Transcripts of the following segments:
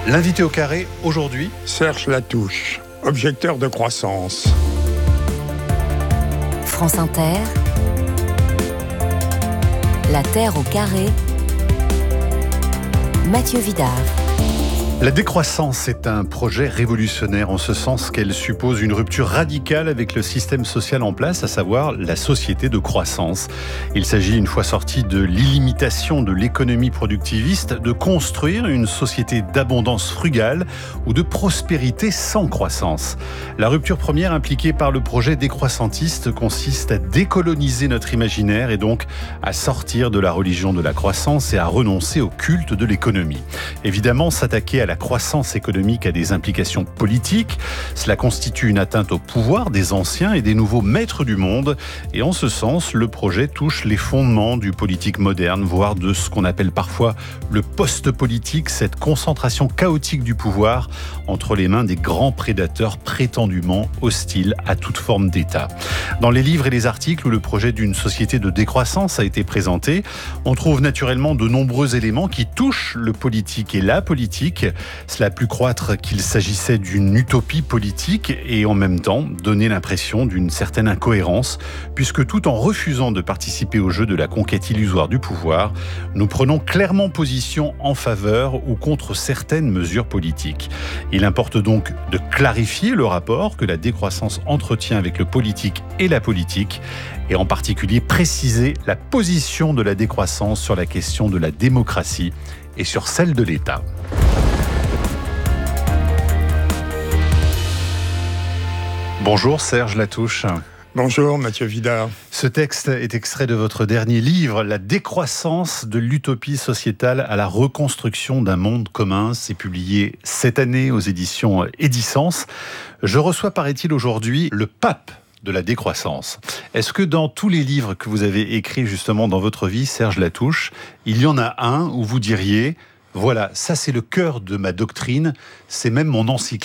L'invité au carré, aujourd'hui, Serge Latouche, objecteur de croissance. France Inter, La Terre au carré, Mathieu Vidard. La décroissance est un projet révolutionnaire en ce sens qu'elle suppose une rupture radicale avec le système social en place, à savoir la société de croissance. Il s'agit, une fois sorti de l'illimitation de l'économie productiviste, de construire une société d'abondance frugale ou de prospérité sans croissance. La rupture première impliquée par le projet décroissantiste consiste à décoloniser notre imaginaire et donc à sortir de la religion de la croissance et à renoncer au culte de l'économie. Évidemment, s'attaquer à la croissance économique a des implications politiques. Cela constitue une atteinte au pouvoir des anciens et des nouveaux maîtres du monde. Et en ce sens, le projet touche les fondements du politique moderne, voire de ce qu'on appelle parfois le post-politique, cette concentration chaotique du pouvoir entre les mains des grands prédateurs prétendument hostiles à toute forme d'État. Dans les livres et les articles où le projet d'une société de décroissance a été présenté, on trouve naturellement de nombreux éléments qui touchent le politique et la politique. Cela a pu croître qu'il s'agissait d'une utopie politique et en même temps donner l'impression d'une certaine incohérence, puisque tout en refusant de participer au jeu de la conquête illusoire du pouvoir, nous prenons clairement position en faveur ou contre certaines mesures politiques. Il importe donc de clarifier le rapport que la décroissance entretient avec le politique et la politique, et en particulier préciser la position de la décroissance sur la question de la démocratie et sur celle de l'État. Bonjour Serge Latouche. Bonjour Mathieu Vidard. Ce texte est extrait de votre dernier livre, La décroissance de l'utopie sociétale à la reconstruction d'un monde commun. C'est publié cette année aux éditions Edicence. Je reçois, paraît-il, aujourd'hui le pape de la décroissance. Est-ce que dans tous les livres que vous avez écrits justement dans votre vie, Serge Latouche, il y en a un où vous diriez « Voilà, ça c'est le cœur de ma doctrine, c'est même mon encyclique ».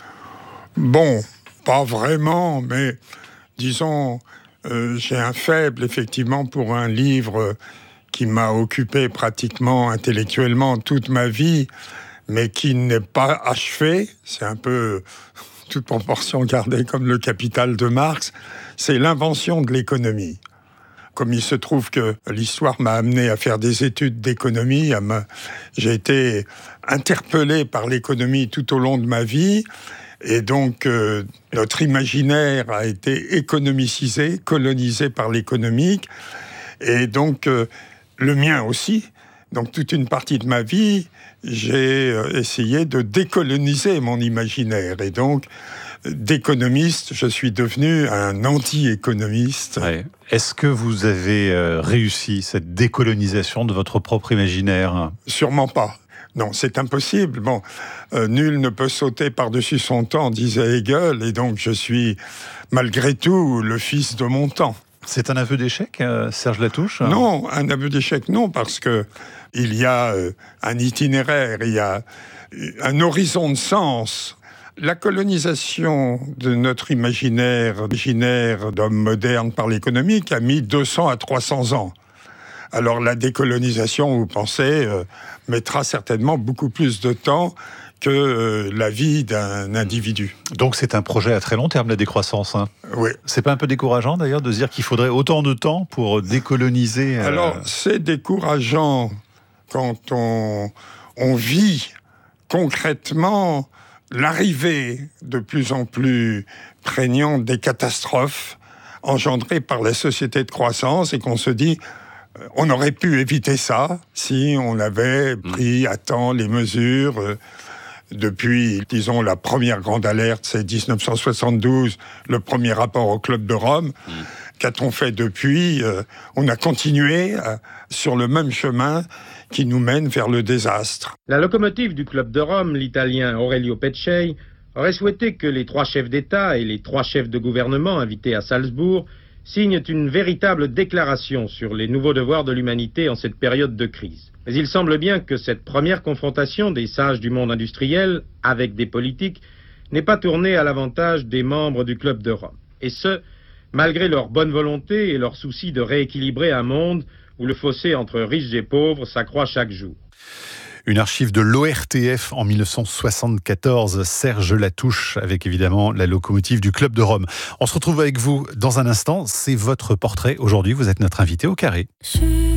Bon, pas vraiment, mais disons, j'ai un faible effectivement pour un livre qui m'a occupé pratiquement intellectuellement toute ma vie, mais qui n'est pas achevé. C'est un peu, toute proportion gardée, comme le Capital de Marx. C'est l'invention de l'économie. Comme il se trouve que l'histoire m'a amené à faire des études d'économie, j'ai été interpellé par l'économie tout au long de ma vie. Et donc, notre imaginaire a été économicisé, colonisé par l'économique. Et donc, le mien aussi. Donc, toute une partie de ma vie, j'ai essayé de décoloniser mon imaginaire. Et donc, d'économiste, je suis devenu un anti-économiste. Ouais. Est-ce que vous avez réussi cette décolonisation de votre propre imaginaire ? Sûrement pas. Non, c'est impossible. Bon, nul ne peut sauter par-dessus son temps, disait Hegel, et donc je suis, malgré tout, le fils de mon temps. C'est un aveu d'échec, Serge Latouche ? Non, un aveu d'échec, non, parce que il y a un itinéraire, il y a un horizon de sens. La colonisation de notre imaginaire d'homme moderne par l'économique a mis 200 à 300 ans. Alors la décolonisation, vous pensez, mettra certainement beaucoup plus de temps que la vie d'un individu. Donc c'est un projet à très long terme, la décroissance. Oui. C'est pas un peu décourageant d'ailleurs de se dire qu'il faudrait autant de temps pour décoloniser Alors c'est décourageant quand on vit concrètement l'arrivée de plus en plus prégnante des catastrophes engendrées par la société de croissance et qu'on se dit on aurait pu éviter ça si on avait pris à temps les mesures. Depuis, disons, la première grande alerte, c'est 1972, le premier rapport au Club de Rome. Qu'a-t-on fait depuis ? On a continué sur le même chemin qui nous mène vers le désastre. La locomotive du Club de Rome, l'Italien Aurelio Peccei, aurait souhaité que les 3 chefs d'État et les 3 chefs de gouvernement invités à Salzbourg signent une véritable déclaration sur les nouveaux devoirs de l'humanité en cette période de crise. Mais il semble bien que cette première confrontation des sages du monde industriel avec des politiques n'est pas tournée à l'avantage des membres du Club de Rome. Et ce, malgré leur bonne volonté et leur souci de rééquilibrer un monde où le fossé entre riches et pauvres s'accroît chaque jour. Une archive de l'ORTF en 1974, Serge Latouche, avec évidemment la locomotive du Club de Rome. On se retrouve avec vous dans un instant. C'est votre portrait. Aujourd'hui, vous êtes notre invité au Carré.